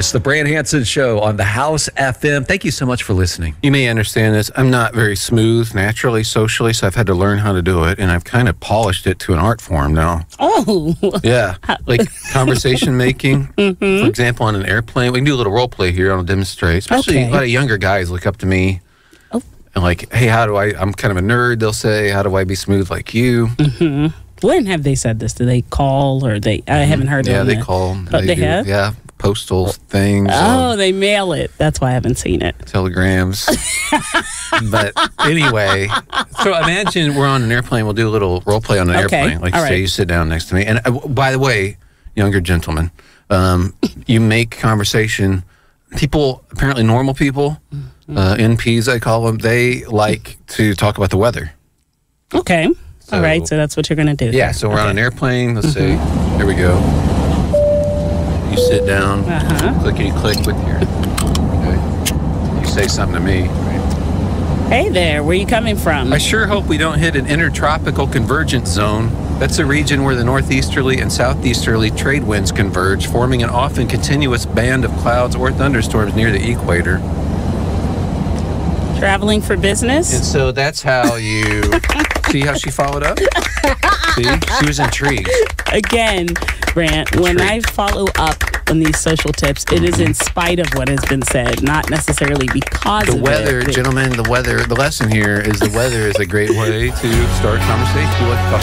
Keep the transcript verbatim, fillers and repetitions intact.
It's the Brand Hanson Show on the House F M. Thank you so much for listening. You may understand this. I'm not very smooth naturally, socially, so I've had to learn how to do it, and I've kind of polished it to an art form now. Oh. Yeah. Like conversation making, mm-hmm. for example, on an airplane. We can do a little role play here. I'll demonstrate. Especially Okay. a lot of younger guys look up to me. Oh. And like, hey, how do I, I'm kind of a nerd, they'll say, how do I be smooth like you? Mm-hmm. When have they said this? Do they call or they, I haven't heard Yeah, them. they yet. call. Oh, they do, have? Yeah. Postal things. Oh, um, they mail it. That's why I haven't seen it. telegrams. But anyway, so imagine we're on an airplane. We'll do a little role play on an Okay, airplane. Like all say right. you sit down next to me. And uh, by the way, younger gentlemen, um, you make conversation. People, apparently normal people, uh, N Ps I call them, they like to talk about the weather. Okay. So- All right. So that's what you're going to do. Yeah, so we're on an Okay. airplane. Let's say, here we go. You sit down, Uh-huh. clickety click with your, okay. You say something to me. Right? Hey there. Where you coming from? I sure hope we don't hit an intertropical convergence zone. That's a region where the northeasterly and southeasterly trade winds converge, forming an often continuous band of clouds or thunderstorms near the equator. Traveling for business? And so that's how you see how she followed up? See? She was intrigued. Again, Brant, when I Intrigued. follow up on these social tips, it is in spite of what has been said, not necessarily because The of weather, it. gentlemen, the weather, the lesson here is the weather is a great way to start a conversation. You like to talk